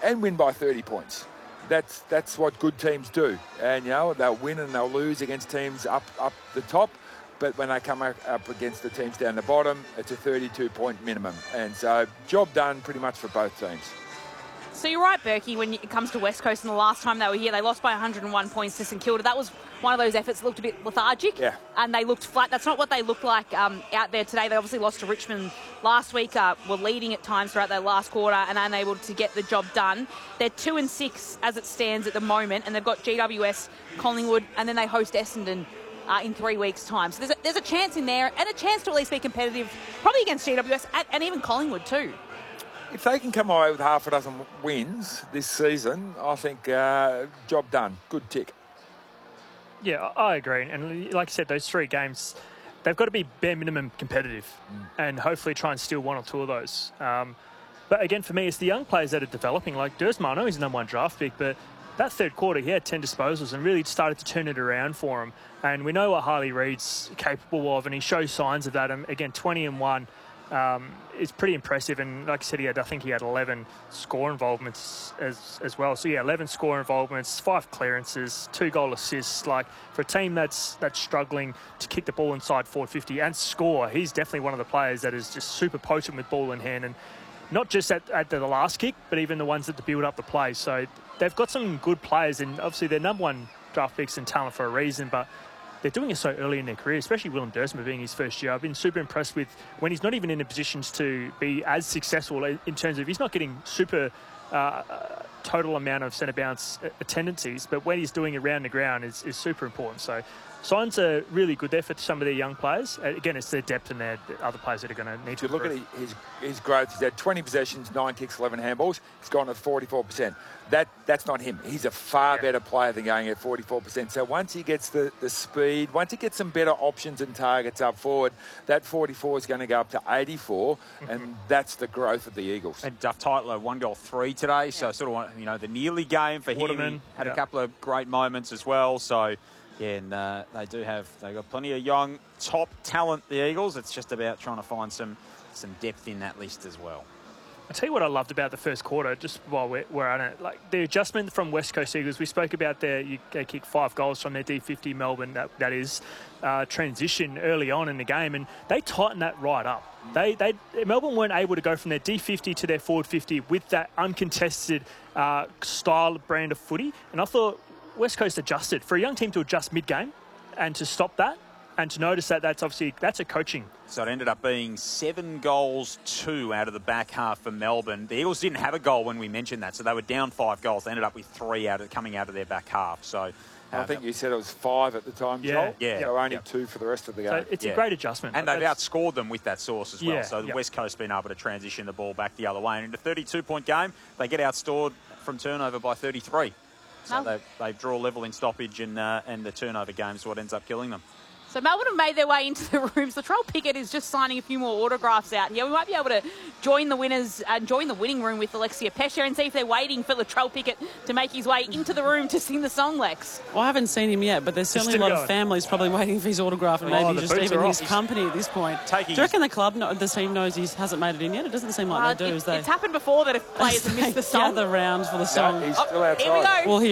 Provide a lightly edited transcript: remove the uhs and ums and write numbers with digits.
and win by 30 points. That's what good teams do. And, they'll win and they'll lose against teams up the top. But when they come up against the teams down the bottom, it's a 32-point minimum. And so job done pretty much for both teams. So you're right, Berkey, when it comes to West Coast, and the last time they were here, they lost by 101 points to St Kilda. That was one of those efforts that looked a bit lethargic, and they looked flat. That's not what they looked like out there today. They obviously lost to Richmond last week, were leading at times throughout their last quarter and unable to get the job done. They're 2-6 as it stands at the moment, and they've got GWS, Collingwood, and then they host Essendon in 3 weeks' time. So there's a chance in there, and a chance to at least be competitive, probably against GWS and even Collingwood too. If they can come away with half a dozen wins this season, I think job done. Good tick. Yeah, I agree. And like I said, those 3 games, they've got to be bare minimum competitive and hopefully try and steal 1 or 2 of those. But again, for me, it's the young players that are developing. Like Dersma, I know he's the #1 draft pick, but that third quarter, he had 10 disposals and really started to turn it around for him. And we know what Harley Reid's capable of, and he shows signs of that. And again, 20-1 is pretty impressive. And like I said, I think he had 11 score involvements as well. So, 11 score involvements, 5 clearances, 2 goal assists. Like, for a team that's struggling to kick the ball inside 450 and score, he's definitely one of the players that is just super potent with ball in hand. And not just at the last kick, but even the ones that build up the play. So they've got some good players, and obviously they're #1 draft picks and talent for a reason, but they're doing it so early in their career, especially Willem Dersma being his first year. I've been super impressed with when he's not even in the positions to be as successful in terms of he's not getting super total amount of centre bounce attendances, but when he's doing it around the ground is super important. So signs are really good there for some of their young players. Again, it's their depth and their other players that are going to need to look at his growth. He's had 20 possessions, 9 kicks, 11 handballs. He's gone at 44%. That's not him. He's a far better player than going at 44%. So once he gets the speed, once he gets some better options and targets up forward, that 44 is going to go up to 84, and that's the growth of the Eagles. And Duff Tytler, 1 goal 3 today, so sort of the nearly game for Waterman, him. He had a couple of great moments as well, so... Yeah, and they've got plenty of young, top talent, the Eagles. It's just about trying to find some depth in that list as well. I'll tell you what I loved about the first quarter, just while we're on it. Like the adjustment from West Coast Eagles, we spoke about they kicked 5 goals from their D50 Melbourne, that is transition early on in the game, and they tightened that right up. Melbourne weren't able to go from their D50 to their forward 50 with that uncontested style brand of footy, and I thought West Coast adjusted. For a young team to adjust mid-game and to stop that and to notice that's a coaching. So it ended up being 7 goals, 2 out of the back half for Melbourne. The Eagles didn't have a goal when we mentioned that, so they were down 5 goals. They ended up with 3 coming out of their back half. So I think you said it was 5 at the time, Joel. Yeah. So only 2 for the rest of the game. So it's a great adjustment. And they've outscored them with that source as well. Yeah. So the West Coast been able to transition the ball back the other way. And in a 32-point game, they get outscored from turnover by 33. So they draw level in stoppage and the turnover game is what ends up killing them. So Melbourne have made their way into the rooms. Latrell Pickett is just signing a few more autographs out. Yeah, we might be able to join the winners and join the winning room with Alexia Pesha and see if they're waiting for Latrell Pickett to make his way into the room to sing the song, Lex. Well, I haven't seen him yet, but there's certainly a lot of families probably waiting for his autograph and maybe just even his company at this point. Do you reckon the team knows he hasn't made it in yet? It doesn't seem like they do. It's happened before that if players have missed the song. Gather round for the song. No, he's still outside. Here we go. We'll hear